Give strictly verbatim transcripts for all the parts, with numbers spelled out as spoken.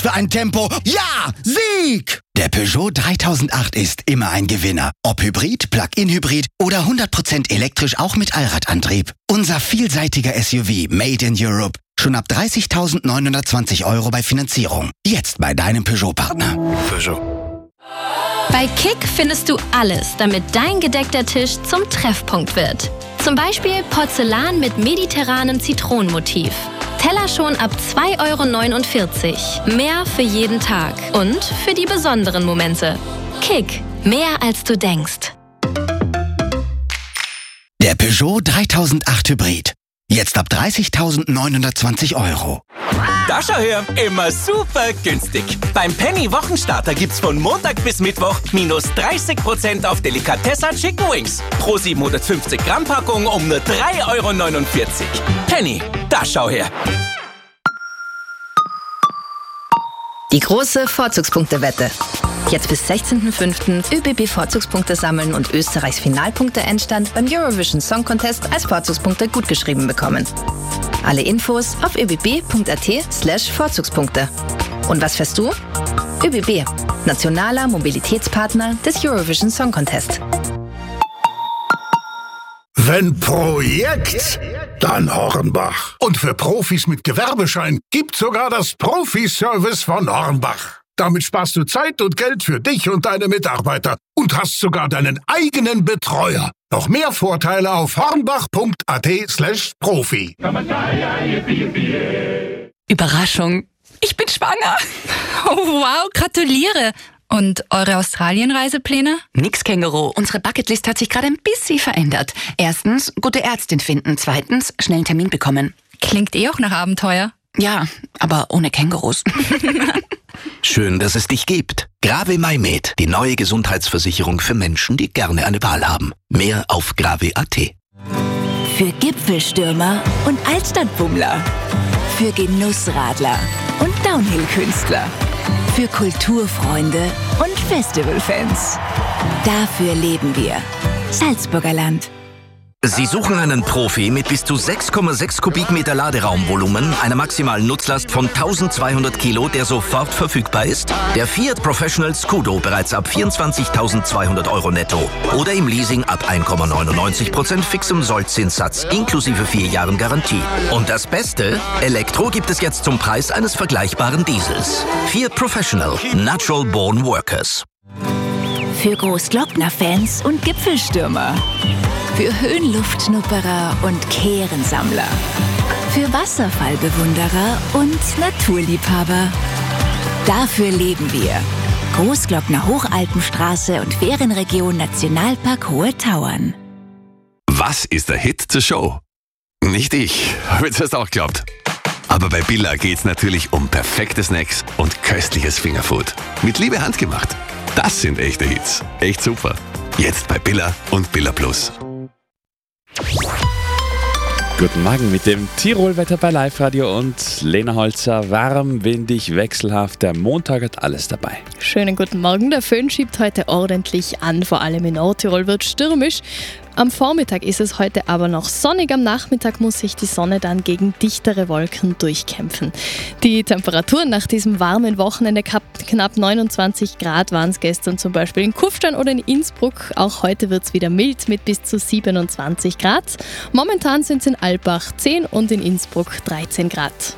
für ein Tempo? Ja! Sieg! Der Peugeot dreitausendacht ist immer ein Gewinner. Ob Hybrid, Plug-in-Hybrid oder hundert Prozent elektrisch auch mit Allradantrieb. Unser vielseitiger S U V Made in Europe. Schon ab dreißigtausendneunhundertzwanzig Euro bei Finanzierung. Jetzt bei deinem Peugeot-Partner. Peugeot. Bei Kick findest du alles, damit dein gedeckter Tisch zum Treffpunkt wird. Zum Beispiel Porzellan mit mediterranem Zitronenmotiv. Teller schon ab zwei Euro neunundvierzig. Mehr für jeden Tag und für die besonderen Momente. Kick, mehr als du denkst. Der Peugeot dreitausendacht Hybrid. Jetzt ab dreißigtausendneunhundertzwanzig Euro. Da schau her, immer super günstig. Beim Penny Wochenstarter gibt's von Montag bis Mittwoch minus dreißig Prozent auf Delikatessa Chicken Wings. Pro siebenhundertfünfzig Gramm Packung um nur drei Euro neunundvierzig. Penny, da schau her. Die große Vorzugspunktewette. Jetzt bis sechzehnten fünften ÖBB-Vorzugspunkte sammeln und Österreichs Finalpunkte-Endstand beim Eurovision Song Contest als Vorzugspunkte gutgeschrieben bekommen. Alle Infos auf öbb.at slash Vorzugspunkte. Und was fährst du? ÖBB, nationaler Mobilitätspartner des Eurovision Song Contest. Wenn Projekt, dann Hornbach. Und für Profis mit Gewerbeschein gibt's sogar das Profi-Service von Hornbach. Damit sparst du Zeit und Geld für dich und deine Mitarbeiter und hast sogar deinen eigenen Betreuer. Noch mehr Vorteile auf hornbach.at slash Profi. Überraschung, ich bin schwanger. Oh wow, gratuliere. Und eure Australien-Reisepläne? Nix, Känguru. Unsere Bucketlist hat sich gerade ein bisschen verändert. Erstens, gute Ärztin finden. Zweitens, schnell einen Termin bekommen. Klingt eh auch nach Abenteuer. Ja, aber ohne Kängurus. Schön, dass es dich gibt. Grave MyMed, die neue Gesundheitsversicherung für Menschen, die gerne eine Wahl haben. Mehr auf grave punkt at. Für Gipfelstürmer und Altstadtbummler. Für Genussradler und Downhill-Künstler. Für Kulturfreunde und Festivalfans. Dafür leben wir. Salzburger Land. Sie suchen einen Profi mit bis zu sechs Komma sechs Kubikmeter Laderaumvolumen, einer maximalen Nutzlast von eintausendzweihundert Kilo, der sofort verfügbar ist? Der Fiat Professional Scudo bereits ab vierundzwanzigtausendzweihundert Euro netto oder im Leasing ab eins Komma neunundneunzig Prozent fixem Sollzinssatz inklusive vier Jahren Garantie. Und das Beste? Elektro gibt es jetzt zum Preis eines vergleichbaren Diesels. Fiat Professional, Natural Born Workers. Für Großglockner-Fans und Gipfelstürmer. Für Höhenluftschnupperer und Kehrensammler. Für Wasserfallbewunderer und Naturliebhaber. Dafür leben wir. Großglockner Hochalpenstraße und Ferienregion Nationalpark Hohe Tauern. Was ist der Hit zur Show? Nicht ich, habe ich das auch geglaubt. Aber bei Billa geht's natürlich um perfekte Snacks und köstliches Fingerfood. Mit Liebe handgemacht. Das sind echte Hits. Echt super. Jetzt bei Billa und Billa Plus. Guten Morgen mit dem Tirolwetter bei Live Radio und Lena Holzer. Warm, windig, wechselhaft. Der Montag hat alles dabei. Schönen guten Morgen. Der Föhn schiebt heute ordentlich an. Vor allem in Nordtirol wird stürmisch. Am Vormittag ist es heute aber noch sonnig. Am Nachmittag muss sich die Sonne dann gegen dichtere Wolken durchkämpfen. Die Temperaturen nach diesem warmen Wochenende, knapp neunundzwanzig Grad waren es gestern zum Beispiel in Kufstein oder in Innsbruck. Auch heute wird es wieder mild mit bis zu siebenundzwanzig Grad. Momentan sind es in Alpbach zehn und in Innsbruck dreizehn Grad.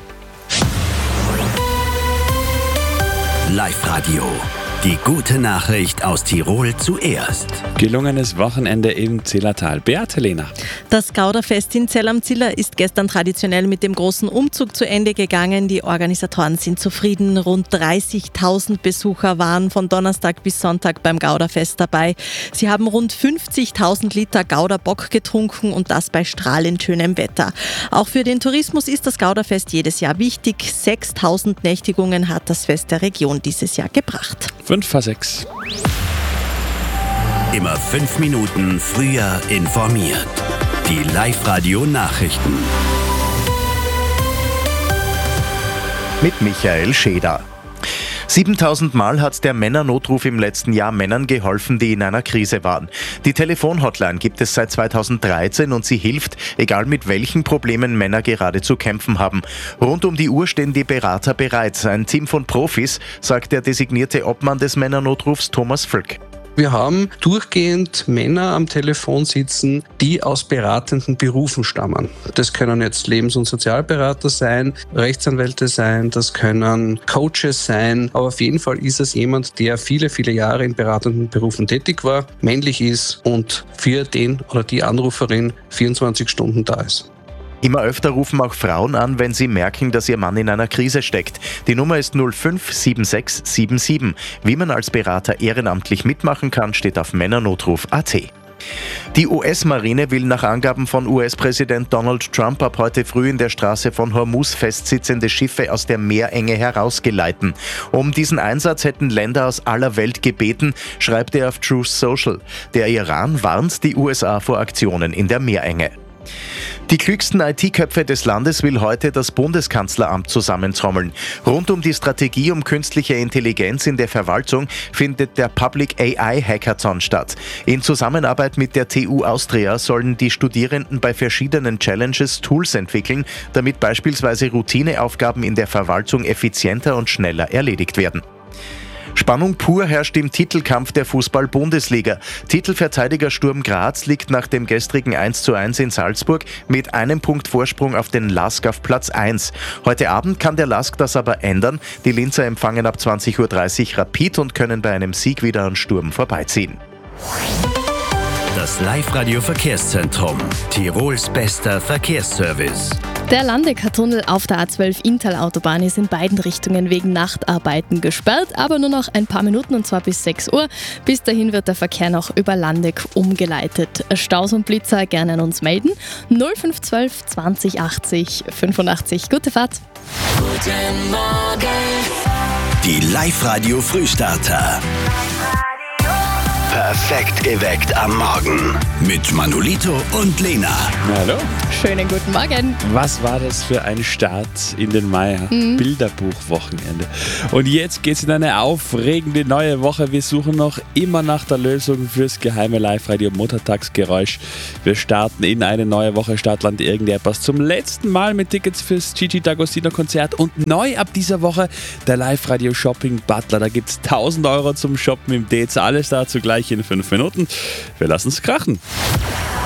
Live Radio. Die gute Nachricht aus Tirol zuerst. Gelungenes Wochenende im Zillertal. Beate Lehner. Das Gauderfest in Zell am Ziller ist gestern traditionell mit dem großen Umzug zu Ende gegangen. Die Organisatoren sind zufrieden. Rund dreißigtausend Besucher waren von Donnerstag bis Sonntag beim Gauderfest dabei. Sie haben rund fünfzigtausend Liter Gauderbock getrunken und das bei strahlend schönem Wetter. Auch für den Tourismus ist das Gauderfest jedes Jahr wichtig. sechstausend Nächtigungen hat das Fest der Region dieses Jahr gebracht. fünf vor sechs. Immer fünf Minuten früher informiert. Die Live-Radio-Nachrichten. Mit Michael Scheder. siebentausend Mal hat der Männernotruf im letzten Jahr Männern geholfen, die in einer Krise waren. Die Telefonhotline gibt es seit zweitausenddreizehn und sie hilft, egal mit welchen Problemen Männer gerade zu kämpfen haben. Rund um die Uhr stehen die Berater bereit. Ein Team von Profis, sagt der designierte Obmann des Männernotrufs Thomas Völk. Wir haben durchgehend Männer am Telefon sitzen, die aus beratenden Berufen stammen. Das können jetzt Lebens- und Sozialberater sein, Rechtsanwälte sein, das können Coaches sein, aber auf jeden Fall ist es jemand, der viele, viele Jahre in beratenden Berufen tätig war, männlich ist und für den oder die Anruferin vierundzwanzig Stunden da ist. Immer öfter rufen auch Frauen an, wenn sie merken, dass ihr Mann in einer Krise steckt. Die Nummer ist null fünf sieben sechs sieben sieben. Wie man als Berater ehrenamtlich mitmachen kann, steht auf männernotruf punkt a t. Die U S-Marine will nach Angaben von U S-Präsident Donald Trump ab heute früh in der Straße von Hormuz festsitzende Schiffe aus der Meerenge herausgeleiten. Um diesen Einsatz hätten Länder aus aller Welt gebeten, schreibt er auf Truth Social. Der Iran warnt die U S A vor Aktionen in der Meerenge. Die klügsten I T-Köpfe des Landes will heute das Bundeskanzleramt zusammentrommeln. Rund um die Strategie um künstliche Intelligenz in der Verwaltung findet der Public A I Hackathon statt. In Zusammenarbeit mit der T U Austria sollen die Studierenden bei verschiedenen Challenges Tools entwickeln, damit beispielsweise Routineaufgaben in der Verwaltung effizienter und schneller erledigt werden. Spannung pur herrscht im Titelkampf der Fußball-Bundesliga. Titelverteidiger Sturm Graz liegt nach dem gestrigen eins zu eins in Salzburg mit einem Punkt Vorsprung auf den LASK auf Platz eins. Heute Abend kann der LASK das aber ändern. Die Linzer empfangen ab zwanzig Uhr dreißig Rapid und können bei einem Sieg wieder an Sturm vorbeiziehen. Das Live-Radio-Verkehrszentrum. Tirols bester Verkehrsservice. Der Landecker-Tunnel auf der A zwölf Inntal-Autobahn ist in beiden Richtungen wegen Nachtarbeiten gesperrt, aber nur noch ein paar Minuten und zwar bis sechs Uhr. Bis dahin wird der Verkehr noch über Landeck umgeleitet. Staus und Blitzer gerne an uns melden. null fünf eins zwei zwanzig achtzig fünfundachtzig. Gute Fahrt. Guten Morgen. Die Live-Radio Frühstarter. Perfekt geweckt am Morgen. Mit Manolito und Lena. Hallo. Schönen guten Morgen. Was war das für ein Start in den Mai? Mhm. Bilderbuchwochenende. Und jetzt geht's in eine aufregende neue Woche. Wir suchen noch immer nach der Lösung fürs geheime Live-Radio Muttertagsgeräusch. Wir starten in eine neue Woche Stadtland irgendetwas. Zum letzten Mal mit Tickets fürs Gigi D'Agostino Konzert und neu ab dieser Woche der Live-Radio Shopping Butler. Da gibt's tausend Euro zum Shoppen im D Z. Alles dazu gleich in fünf Minuten. Wir lassen es krachen.